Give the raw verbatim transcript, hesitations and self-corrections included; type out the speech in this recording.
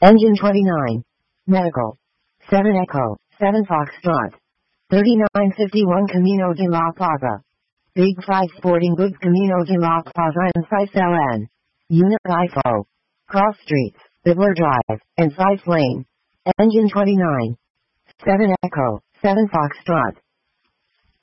Engine twenty-nine. Medical. seven Echo, seven Foxtrot. thirty-nine fifty-one Camino de la Plaza. Big five Sporting Goods Camino de la Plaza and five L N. Unit I F O. Cross Streets, Bibler Drive, and five Lane. Engine twenty-nine. seven Echo, seven Foxtrot.